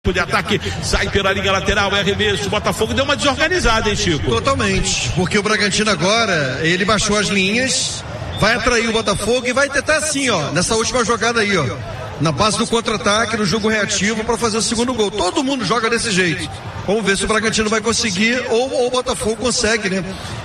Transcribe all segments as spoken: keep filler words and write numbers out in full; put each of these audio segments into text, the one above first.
campo de ataque, sai pela linha lateral, é arremesso. O Botafogo deu uma desorganizada, hein, Chico? Totalmente, porque o Bragantino agora, ele baixou as linhas, vai atrair o Botafogo e vai tentar assim, ó, nessa última jogada aí, ó, na base do contra-ataque, no jogo reativo, para fazer o segundo gol. Todo mundo joga desse jeito. Vamos ver se o Bragantino vai conseguir, ou, ou o Botafogo consegue, né?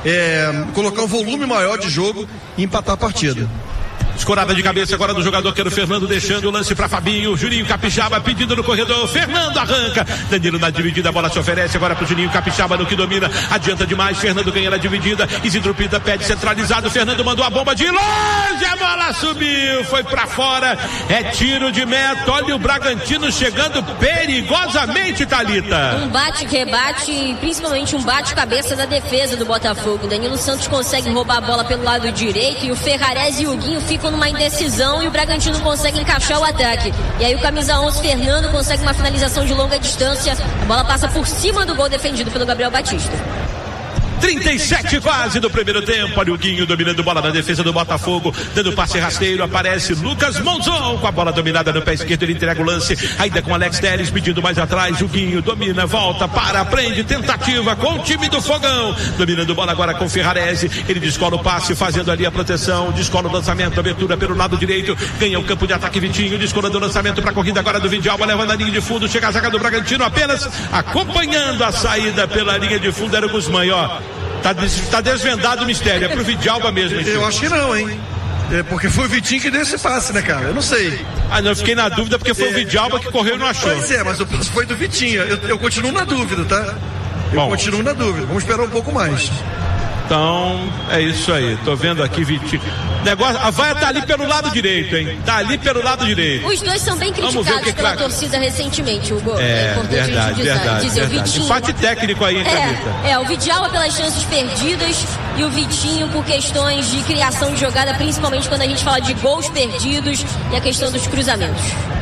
É, colocar um volume maior de jogo e empatar a partida. Escorada de cabeça agora do jogador que era o Fernando, deixando o lance para Fabinho. Juninho Capixaba pedindo no corredor. Fernando arranca. Danilo na dividida, a bola se oferece agora para o Juninho Capixaba no que domina. Adianta demais. Fernando ganha na dividida. Isidro Pita pede centralizado. Fernando mandou a bomba de longe. A bola subiu. Foi para fora. É tiro de meta. Olha o Bragantino chegando perigosamente, Thalita. Um bate-rebate, principalmente um bate-cabeça da defesa do Botafogo. Danilo Santos consegue roubar a bola pelo lado direito e o Ferrarese e o Guinho ficam numa indecisão e o Bragantino consegue encaixar o ataque. E aí o camisa onze, Fernando, consegue uma finalização de longa distância. A bola passa por cima do gol defendido pelo Gabriel Batista. trinta e sete quase do primeiro tempo. Olha o Guinho dominando bola na defesa do Botafogo, dando passe rasteiro. Aparece Lucas Monzon com a bola dominada no pé esquerdo. Ele entrega o lance ainda com Alex Telles pedindo mais atrás. O Guinho domina, volta, para, prende, tentativa com o time do Fogão. Dominando bola agora com Ferrarese. Ele descola o passe, fazendo ali a proteção. Descola o lançamento, abertura pelo lado direito. Ganha o campo de ataque Vitinho. Descolando o lançamento para a corrida agora do Vidalba, levando a linha de fundo. Chega a zaga do Bragantino apenas acompanhando a saída pela linha de fundo. Era o Guzmán, ó. Tá, des, tá desvendado o mistério, é pro Vidalba mesmo. Hein, eu acho que não, hein? É porque foi o Vitinho que deu esse passe, né, cara? Eu não sei. Ah, não, eu fiquei na dúvida porque foi é. o Vidalba que correu e não achou. Pois é, mas o passe foi do Vitinho. Eu, eu continuo na dúvida, tá? Eu Bom. continuo na dúvida. Vamos esperar um pouco mais. Então, é isso aí. Tô vendo aqui, Vitinho. Negócio, a vaia tá ali pelo lado direito, hein? Tá ali pelo lado direito. Os dois são bem criticados que pela que... torcida recentemente, Hugo. É, é importante verdade, a gente dizer, verdade, dizer verdade. O Vitinho. Empate técnico aí, hein, é, é, o Vidalba pelas chances perdidas e o Vitinho por questões de criação de jogada, principalmente quando a gente fala de gols perdidos e a questão dos cruzamentos.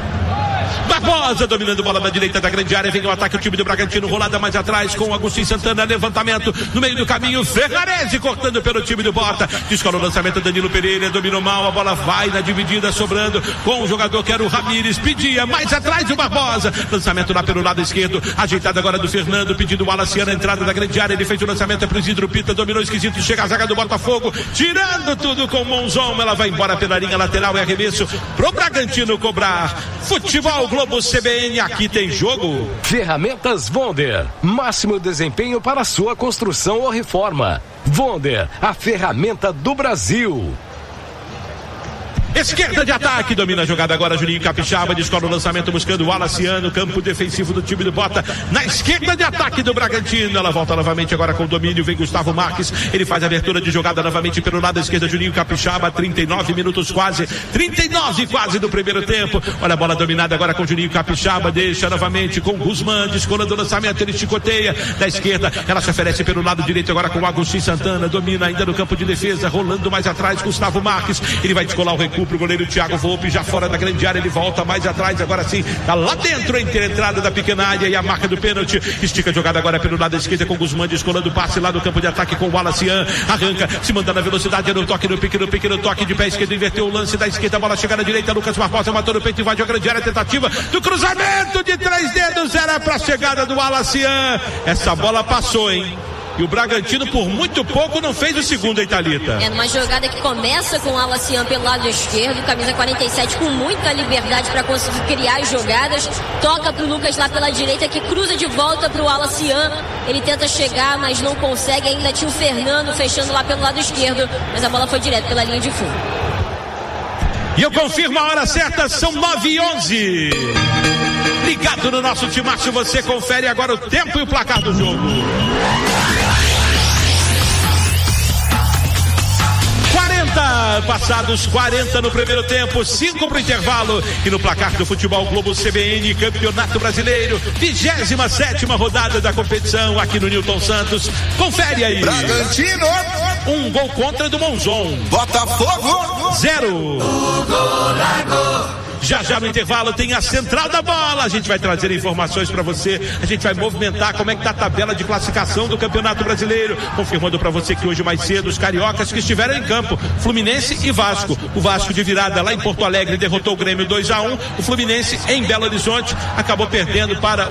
Barbosa dominando bola na direita da grande área, vem o ataque, o time do Bragantino, rolada mais atrás com o Agostinho Santana, levantamento no meio do caminho, Ferrarese cortando pelo time do Bota, descola o lançamento, Danilo Pereira dominou mal, a bola vai na dividida, sobrando com o jogador que era o Ramires, pedia mais atrás o Barbosa, lançamento lá pelo lado esquerdo, ajeitado agora do Fernando, pedindo o Wallace na entrada da grande área, ele fez o lançamento, é pro Isidro Pita, dominou esquisito, chega a zaga do Botafogo, tirando tudo com o Monzon, ela vai embora pela linha lateral, é arremesso pro Bragantino cobrar. Futebol Globo C B N, aqui tem jogo. Ferramentas Wonder, máximo desempenho para sua construção ou reforma. Wonder, a ferramenta do Brasil. Esquerda de ataque, domina a jogada agora, Juninho Capixaba, descola o lançamento buscando o Alaciano, campo defensivo do time do Bota, na esquerda de ataque do Bragantino, ela volta novamente agora com o domínio, vem Gustavo Marques, ele faz a abertura de jogada novamente pelo lado esquerdo, Juninho Capixaba, trinta e nove minutos quase, trinta e nove quase do primeiro tempo, olha a bola dominada agora com Juninho Capixaba, deixa novamente com Guzmán, descolando o lançamento, ele chicoteia, da esquerda, ela se oferece pelo lado direito agora com o Agostinho Santana, domina ainda no campo de defesa, rolando mais atrás, Gustavo Marques, ele vai descolar o recuo pro goleiro Thiago Volpe, já fora da grande área, ele volta mais atrás, agora sim, tá lá dentro entre a entrada da pequena área e a marca do pênalti, estica a jogada agora pelo lado esquerdo com Guzmán, descolando o passe lá no campo de ataque com o Alacian, arranca, se manda na velocidade, no toque, no pique, no pique, no toque de pé esquerdo, inverteu o lance da esquerda, a bola chega na direita, Lucas Barbosa matou no peito, invade a grande área, tentativa do cruzamento de três dedos, era pra chegada do Alacian, essa bola passou, hein? E o Bragantino por muito pouco não fez o segundo, hein, Thalita? É numa jogada que começa com o Alacian pelo lado esquerdo, camisa quarenta e sete com muita liberdade para conseguir criar as jogadas, toca pro Lucas lá pela direita que cruza de volta pro Alacian, ele tenta chegar mas não consegue, ainda tinha o Fernando fechando lá pelo lado esquerdo, mas a bola foi direto pela linha de fundo. E eu confirmo a hora certa, são nove e onze. Ligado no nosso timaço, você confere agora o tempo e o placar do jogo. quarenta, passados quarenta no primeiro tempo, cinco para o intervalo. E no placar do Futebol Globo C B N, Campeonato Brasileiro, vigésima sétima rodada da competição aqui no Newton Santos. Confere aí. Bragantino, um gol contra do Monzon. Botafogo, zero. Já já no intervalo tem a central da bola. A gente vai trazer informações para você. A gente vai movimentar como é que tá a tabela de classificação do Campeonato Brasileiro. Confirmando para você que hoje mais cedo os cariocas que estiveram em campo, Fluminense e Vasco. O Vasco de virada lá em Porto Alegre derrotou o Grêmio dois a um. O Fluminense em Belo Horizonte acabou perdendo para